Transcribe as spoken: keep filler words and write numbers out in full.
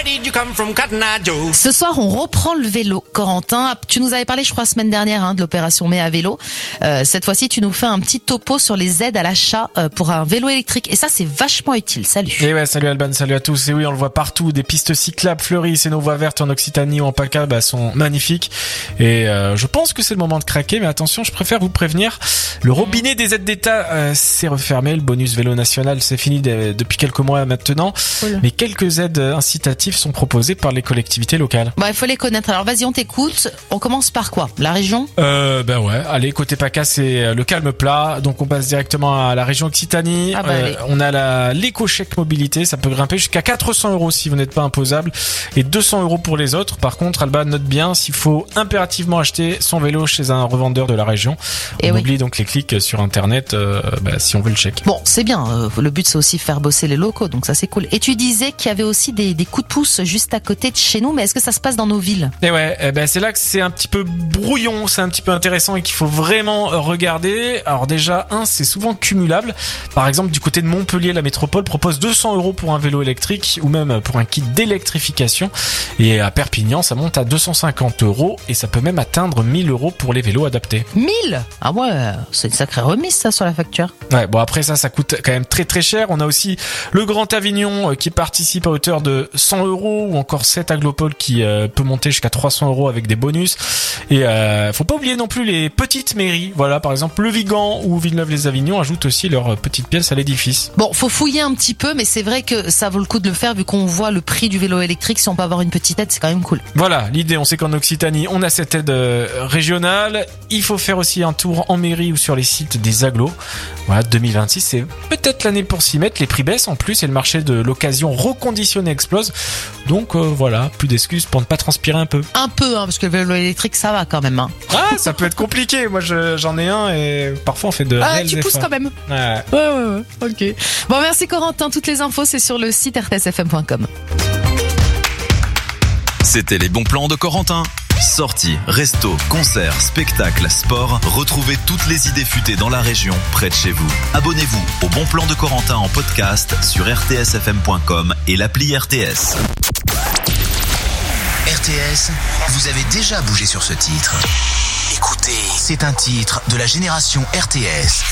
Where did you come from, Cotton Eye Joe? Ce soir, on reprend le vélo. Corentin, tu nous avais parlé, je crois, semaine dernière hein, de l'opération Mai à vélo. Euh, cette fois-ci, tu nous fais un petit topo sur les aides à l'achat euh, pour un vélo électrique. Et ça, c'est vachement utile. Salut. Et ouais, salut Alban, salut à tous. Et oui, on le voit partout. Des pistes cyclables fleurissent et nos voies vertes en Occitanie ou en PACA bah, sont magnifiques. Et euh, je pense que c'est le moment de craquer. Mais attention, je préfère vous prévenir. Le robinet des aides d'État euh, s'est refermé. Le bonus vélo national, c'est fini de, depuis quelques mois maintenant. Cool. Mais quelques aides incitatives sont proposées par les collectivités locales. Bah, il faut les connaître. Alors vas-y, on t'écoute. On commence par quoi? La région? Euh, ben ouais. Allez, côté PACA, c'est le calme plat. Donc on passe directement à la région Occitanie. Ah bah, euh, on a la l'éco-chèque mobilité. Ça peut grimper jusqu'à quatre cents euros si vous n'êtes pas imposable et deux cents euros pour les autres. Par contre, Alba note bien s'il faut impérativement acheter son vélo chez un revendeur de la région. Et on oui. oublie donc les clics sur internet euh, bah, si on veut le chèque. Bon, c'est bien. Euh, le but c'est aussi faire bosser les locaux, donc ça c'est cool. Et tu disais qu'il y avait aussi des, des coups de pouce juste à côté de chez nous, mais est-ce que ça se passe dans nos villes? Et ouais, eh ben c'est là que c'est un petit peu brouillon, c'est un petit peu intéressant et qu'il faut vraiment regarder. Alors déjà, un, c'est souvent cumulable. Par exemple, du côté de Montpellier, la métropole propose deux cents euros pour un vélo électrique ou même pour un kit d'électrification. Et à Perpignan, ça monte à deux cent cinquante euros et ça peut même atteindre mille euros pour les vélos adaptés. mille? Ah ouais, c'est une sacrée remise ça sur la facture. Ouais, bon après ça, ça coûte quand même très très cher. On a aussi le Grand Avignon qui participe à hauteur de cent euros ou encore sept Aglopole qui euh, peut monter jusqu'à trois cents euros avec des bonus. Et euh, faut pas oublier non plus les petites mairies. Voilà, par exemple le Vigan ou Villeneuve-les-Avignon ajoutent aussi leurs petites pièces à l'édifice. Bon, faut fouiller un petit peu, mais c'est vrai que ça vaut le coup de le faire vu qu'on voit le prix du vélo électrique. Si on peut avoir une petite aide, c'est quand même cool. Voilà, l'idée, on sait qu'en Occitanie, on a cette aide euh, régionale. Il faut faire aussi un tour en mairie ou sur les sites des agglos. Voilà, deux mille vingt-six, c'est peut-être l'année pour s'y mettre. Les prix baissent en plus et le marché de l'occasion reconditionné explose. Donc euh, voilà, plus d'excuses pour ne pas transpirer un peu. Un peu, hein, parce que le vélo électrique, ça va quand même. Hein. Ah, ça peut être compliqué. Moi, je, j'en ai un et parfois on fait de Ah, réels tu pousses efforts. quand même. Ouais. ouais, ouais, ouais. Ok. Bon, merci Corentin. Toutes les infos, c'est sur le site r t s f m point com. C'était les bons plans de Corentin. Sorties, restos, concerts, spectacles, sport. Retrouvez toutes les idées futées dans la région, près de chez vous. Abonnez-vous au Bon Plan de Corentin en podcast sur r t s f m point com et l'appli R T S. R T S, vous avez déjà bougé sur ce titre. Écoutez, c'est un titre de la génération R T S.